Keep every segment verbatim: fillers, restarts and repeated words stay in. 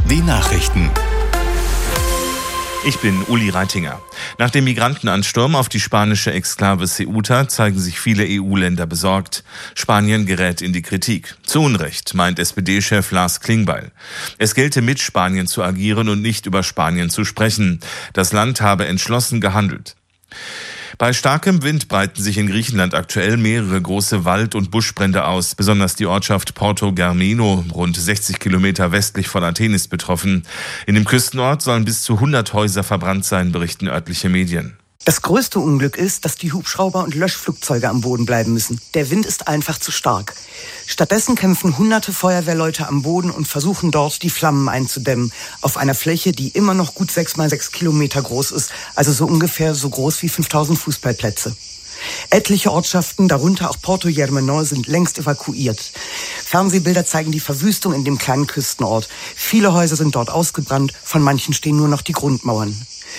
die Nachrichten. Ich bin Uli Reitinger. Nach dem Migrantenansturm auf die spanische Exklave Ceuta zeigen sich viele E U-Länder besorgt. Spanien gerät in die Kritik. Zu Unrecht, meint S P D-Chef Lars Klingbeil. Es gelte mit Spanien zu agieren und nicht über Spanien zu sprechen. Das Land habe entschlossen gehandelt. Bei starkem Wind breiten sich in Griechenland aktuell mehrere große Wald- und Buschbrände aus. Besonders die Ortschaft Porto Germeno, rund sechzig Kilometer westlich von Athen, ist betroffen. In dem Küstenort sollen bis zu hundert Häuser verbrannt sein, berichten örtliche Medien. Das größte Unglück ist, dass die Hubschrauber und Löschflugzeuge am Boden bleiben müssen. Der Wind ist einfach zu stark. Stattdessen kämpfen hunderte Feuerwehrleute am Boden und versuchen dort, die Flammen einzudämmen. Auf einer Fläche, die immer noch gut sechs mal sechs Kilometer groß ist. Also so ungefähr so groß wie fünftausend Fußballplätze. Etliche Ortschaften, darunter auch Porto Germeno, sind längst evakuiert. Fernsehbilder zeigen die Verwüstung in dem kleinen Küstenort. Viele Häuser sind dort ausgebrannt, von manchen stehen nur noch die Grundmauern.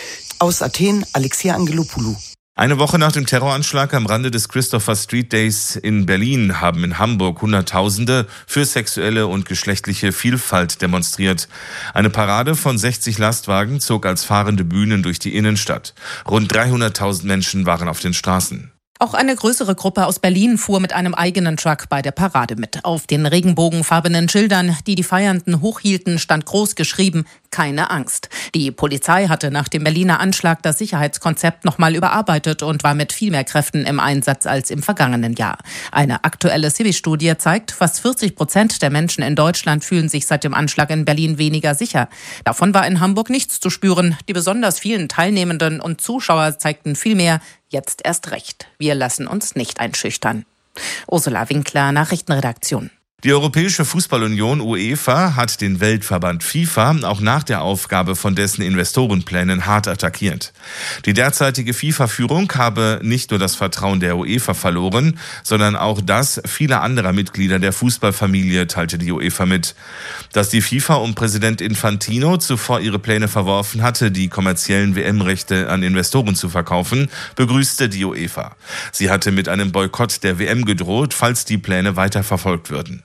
Aus Athen, Alexia Angelopoulou. Eine Woche nach dem Terroranschlag am Rande des Christopher Street Days in Berlin haben in Hamburg Hunderttausende für sexuelle und geschlechtliche Vielfalt demonstriert. Eine Parade von sechzig Lastwagen zog als fahrende Bühnen durch die Innenstadt. Rund dreihunderttausend Menschen waren auf den Straßen. Auch eine größere Gruppe aus Berlin fuhr mit einem eigenen Truck bei der Parade mit. Auf den regenbogenfarbenen Schildern, die die Feiernden hochhielten, stand groß geschrieben: Keine Angst. Die Polizei hatte nach dem Berliner Anschlag das Sicherheitskonzept nochmal überarbeitet und war mit viel mehr Kräften im Einsatz als im vergangenen Jahr. Eine aktuelle Civi-Studie zeigt, fast vierzig Prozent der Menschen in Deutschland fühlen sich seit dem Anschlag in Berlin weniger sicher. Davon war in Hamburg nichts zu spüren. Die besonders vielen Teilnehmenden und Zuschauer zeigten vielmehr: Jetzt erst recht. Wir lassen uns nicht einschüchtern. Ursula Winkler, Nachrichtenredaktion. Die Europäische Fußballunion UEFA hat den Weltverband FIFA auch nach der Aufgabe von dessen Investorenplänen hart attackiert. Die derzeitige FIFA-Führung habe nicht nur das Vertrauen der UEFA verloren, sondern auch das vieler anderer Mitglieder der Fußballfamilie, teilte die UEFA mit. Dass die FIFA um Präsident Infantino zuvor ihre Pläne verworfen hatte, die kommerziellen W M-Rechte an Investoren zu verkaufen, begrüßte die UEFA. Sie hatte mit einem Boykott der W M gedroht, falls die Pläne weiterverfolgt würden.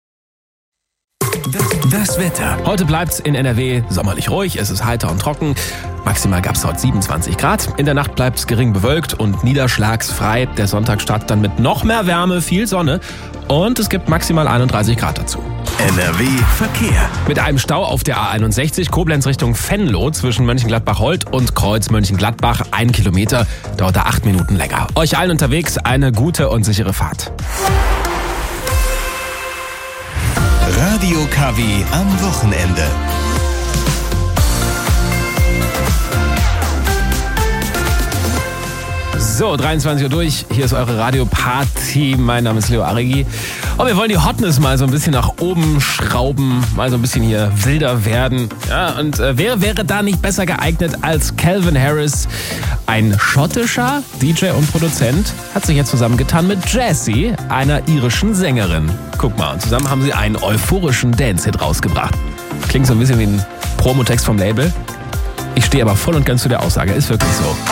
Das Wetter. Heute bleibt es in N R W sommerlich ruhig, es ist heiter und trocken. Maximal gab es heute siebenundzwanzig Grad. In der Nacht bleibt es gering bewölkt und niederschlagsfrei. Der Sonntag startet dann mit noch mehr Wärme, viel Sonne und es gibt maximal einunddreißig Grad dazu. N R W Verkehr. Mit einem Stau auf der A einundsechzig Koblenz Richtung Venlo zwischen Mönchengladbach-Holt und Kreuz Mönchengladbach. Ein Kilometer, dauert da acht Minuten länger. Euch allen unterwegs eine gute und sichere Fahrt. Radio K W am Wochenende. So, dreiundzwanzig Uhr durch. Hier ist eure Radio-Party. Mein Name ist Leo Arigi. Und wir wollen die Hotness mal so ein bisschen nach oben schrauben, mal so ein bisschen hier wilder werden. Ja, und äh, wer wäre da nicht besser geeignet als Calvin Harris? Ein schottischer D J und Produzent hat sich jetzt zusammengetan mit Jessie, einer irischen Sängerin. Guck mal, und zusammen haben sie einen euphorischen Dance-Hit rausgebracht. Klingt so ein bisschen wie ein Promotext vom Label. Ich stehe aber voll und ganz zu der Aussage, ist wirklich so.